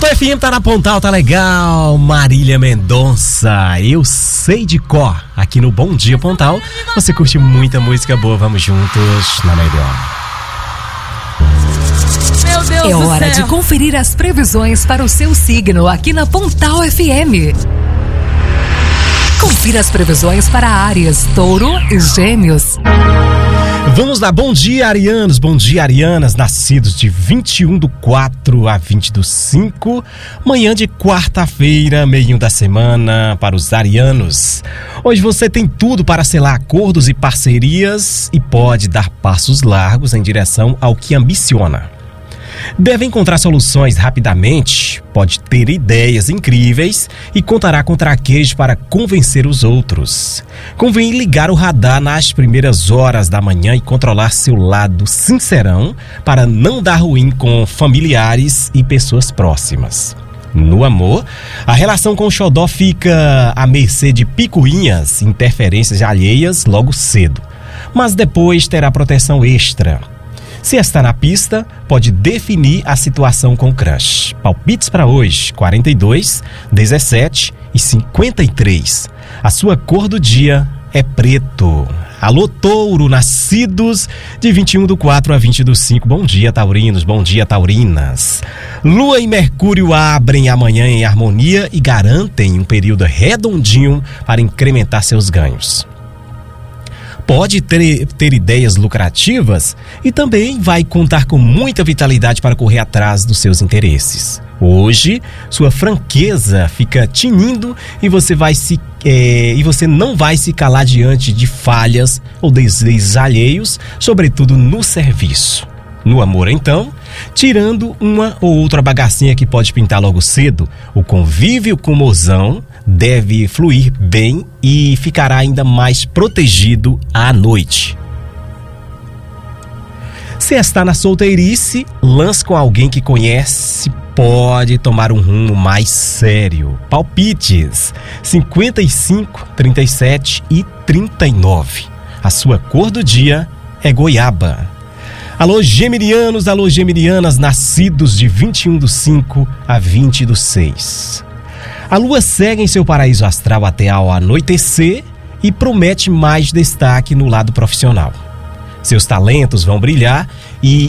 Pontal FM tá na Pontal, tá legal. Marília Mendonça, Eu Sei de Cor. Aqui no Bom Dia Pontal, você curte muita música boa. Vamos juntos na melhor. Meu Deus É do hora céu. de conferir as previsões para o seu signo aqui na Pontal FM. Confira as previsões para Áries, Touro e Gêmeos. Vamos lá, bom dia, arianos, bom dia, arianas, nascidos de 21/4 a 20/5, manhã de quarta-feira, meio da semana para os arianos. Hoje você tem tudo para selar acordos e parcerias e pode dar passos largos em direção ao que ambiciona. Deve encontrar soluções rapidamente, pode ter ideias incríveis e contará com traquejo para convencer os outros. Convém ligar o radar nas primeiras horas da manhã e controlar seu lado sincerão para não dar ruim com familiares e pessoas próximas. No amor, a relação com o xodó fica à mercê de picuinhas e interferências alheias logo cedo, mas depois terá proteção extra. Se está na pista, pode definir a situação com o crush. Palpites para hoje, 42, 17 e 53. A sua cor do dia é preto. Alô, Touro, nascidos de 21/4 a 20/5. Bom dia, taurinos, bom dia, taurinas. Lua e Mercúrio abrem amanhã em harmonia e garantem um período redondinho para incrementar seus ganhos. Pode ter ideias lucrativas e também vai contar com muita vitalidade para correr atrás dos seus interesses. Hoje, sua franqueza fica tinindo e você não vai se calar diante de falhas ou desejos alheios, sobretudo no serviço. No amor, então, tirando uma ou outra bagacinha que pode pintar logo cedo, o convívio com o mozão deve fluir bem e ficará ainda mais protegido à noite. Se está na solteirice, lance com alguém que conhece, pode tomar um rumo mais sério. Palpites: 55, 37 e 39. A sua cor do dia é goiaba. Alô, geminianos, alô, geminianas, nascidos de 21/5 a 20/6. A lua segue em seu paraíso astral até ao anoitecer e promete mais destaque no lado profissional. Seus talentos vão brilhar e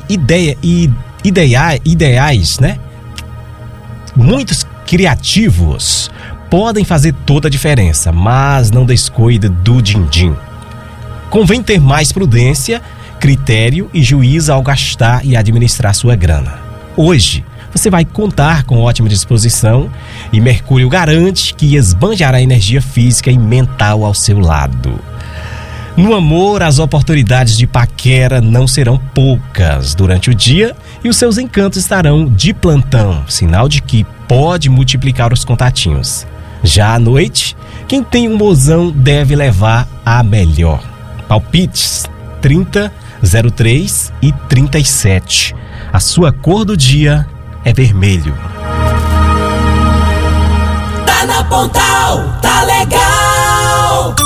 ideais, né? Muitos criativos podem fazer toda a diferença, mas não descuide do din-din. Convém ter mais prudência, critério e juízo ao gastar e administrar sua grana. Hoje, você vai contar com ótima disposição e Mercúrio garante que esbanjará energia física e mental ao seu lado. No amor, as oportunidades de paquera não serão poucas durante o dia e os seus encantos estarão de plantão, sinal de que pode multiplicar os contatinhos. Já à noite, quem tem um mozão deve levar a melhor. Palpites: 30, 03 e 37. A sua cor do dia é vermelho. Tá na Pontal, tá legal.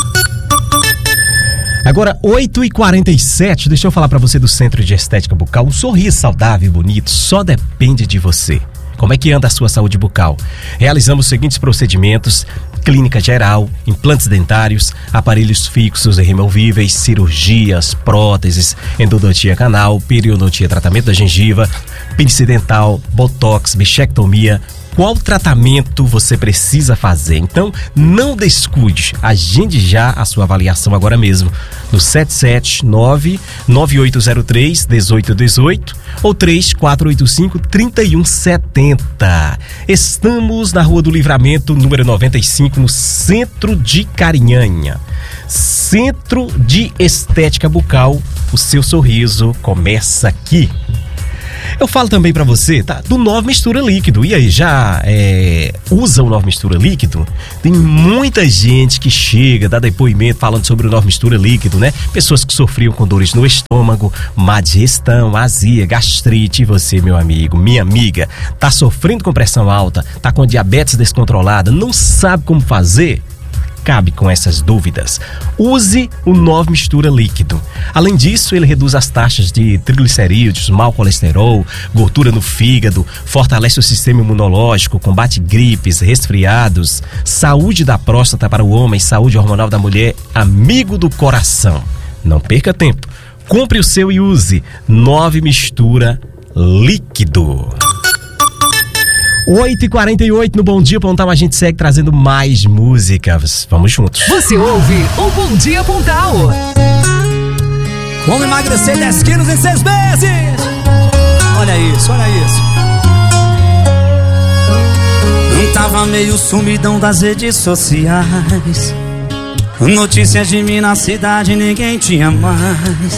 Agora, 8h47, deixa eu falar pra você do Centro de Estética Bucal. Um sorriso saudável e bonito só depende de você. Como é que anda a sua saúde bucal? Realizamos os seguintes procedimentos: clínica geral, implantes dentários, aparelhos fixos e removíveis, cirurgias, próteses, endodontia canal, periodontia, tratamento da gengiva, pince dental, botox, bichectomia. Qual tratamento você precisa fazer? Então, não descuide. Agende já a sua avaliação agora mesmo no 779-9803-1818 ou 3485-3170. Estamos na Rua do Livramento, número 95, no centro de Carinhanha. Centro de Estética Bucal. O seu sorriso começa aqui. Eu falo também pra você, tá, do Nova Mistura Líquido. E aí, já usa o Nova Mistura Líquido? Tem muita gente que chega, dá depoimento falando sobre o Nova Mistura Líquido, né? Pessoas que sofriam com dores no estômago, má digestão, azia, gastrite. E você, meu amigo, minha amiga, tá sofrendo com pressão alta, tá com diabetes descontrolada, não sabe como fazer? acabe com essas dúvidas. Use o 9 Mistura Líquido. Além disso, ele reduz as taxas de triglicerídeos, mau colesterol, gordura no fígado, fortalece o sistema imunológico, combate gripes, resfriados, saúde da próstata para o homem, saúde hormonal da mulher, amigo do coração. Não perca tempo. Compre o seu e use 9 Mistura Líquido. 8h48 no Bom Dia Pontal, a gente segue trazendo mais músicas. Vamos juntos. Você ouve o Bom Dia Pontal. Como emagrecer 10 quilos em 6 meses. Olha isso, olha isso. Não tava meio sumidão das redes sociais. Notícias de mim na cidade ninguém tinha mais.